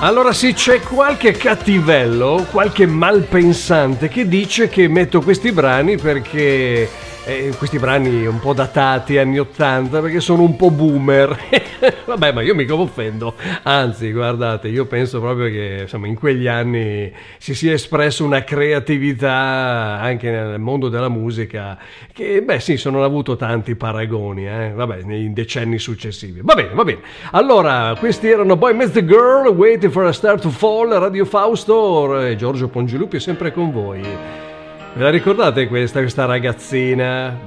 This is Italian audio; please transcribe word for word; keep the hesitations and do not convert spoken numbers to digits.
Allora sì, c'è qualche cattivello, qualche malpensante che dice che metto questi brani perché eh, questi brani un po' datati, anni ottanta, perché sono un po' boomer. Vabbè, ma io mica offendo, anzi, guardate, io penso proprio che insomma in quegli anni si sia espresso una creatività anche nel mondo della musica che, beh sì, sono avuto tanti paragoni, eh? Vabbè, nei decenni successivi. Va bene, va bene. Allora, questi erano Boy Meets the Girl, Waiting for a Star to Fall, Radio Fausto, e Giorgio Pongilupi è sempre con voi. Ve la ricordate questa, questa ragazzina?